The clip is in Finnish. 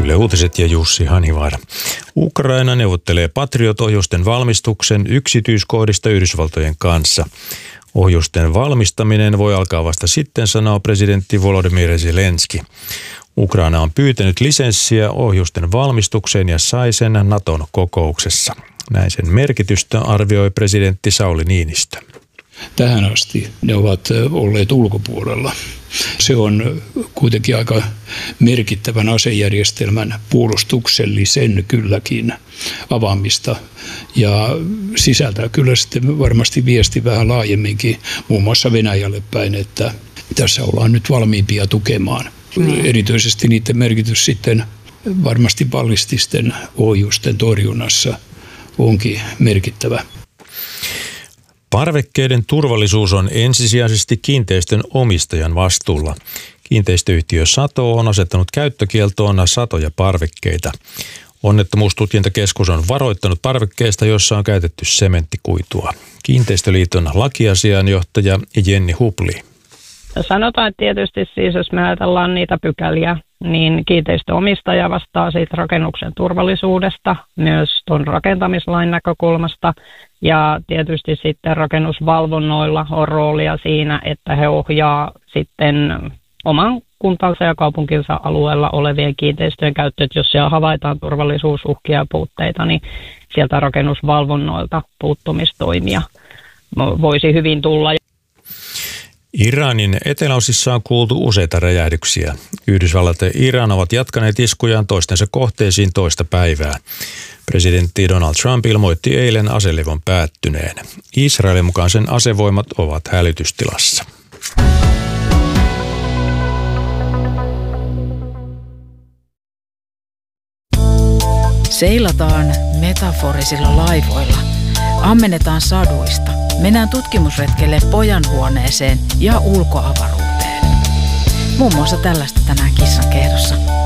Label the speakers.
Speaker 1: Yle Uutiset ja Jussi Hanivaara. Ukraina neuvottelee Patriot-ohjusten valmistuksen yksityiskohdista Yhdysvaltojen kanssa. Ohjusten valmistaminen voi alkaa vasta sitten, sanoo presidentti Volodymyr Zelenski. Ukraina on pyytänyt lisenssiä ohjusten valmistukseen ja sai sen Naton kokouksessa. Näin sen merkitystä arvioi presidentti Sauli Niinistö.
Speaker 2: Tähän asti ne ovat olleet ulkopuolella. Se on kuitenkin aika merkittävän asejärjestelmän puolustuksellisen kylläkin avaamista ja sisältää kyllä sitten varmasti viesti vähän laajemminkin muun muassa Venäjälle päin, että tässä ollaan nyt valmiimpia tukemaan. Erityisesti niiden merkitys sitten varmasti ballististen ohjusten torjunnassa onkin merkittävä.
Speaker 1: Parvekkeiden turvallisuus on ensisijaisesti kiinteistön omistajan vastuulla. Kiinteistöyhtiö Sato on asettanut käyttökieltoon satoja parvekkeita. Onnettomuustutkintakeskus on varoittanut parvekkeista, joissa on käytetty sementtikuitua. Kiinteistöliiton lakiasiainjohtaja Jenni Hupli.
Speaker 3: Sanotaan, että tietysti siis, jos me ajatellaan niitä pykäliä, niin kiinteistöomistaja vastaa siitä rakennuksen turvallisuudesta, myös tuon rakentamislain näkökulmasta. Ja tietysti sitten rakennusvalvonnoilla on roolia siinä, että he ohjaa sitten oman kuntansa ja kaupunkinsa alueella olevien kiinteistöjen käyttöön. Jos siellä havaitaan turvallisuusuhkia ja puutteita, niin sieltä rakennusvalvonnoilta puuttumistoimia voisi hyvin tulla.
Speaker 1: Iranin eteläosissa on kuultu useita räjähdyksiä. Yhdysvallat ja Iran ovat jatkaneet iskujaan toistensa kohteisiin toista päivää. Presidentti Donald Trump ilmoitti eilen aselevon päättyneen. Israelin mukaan sen asevoimat ovat hälytystilassa.
Speaker 4: Seilataan metaforisilla laivoilla. Ammennetaan saduista. Mennään tutkimusretkelle pojanhuoneeseen ja ulkoavaruuteen. Muun muassa tällaista tänään Kissan kehdossa.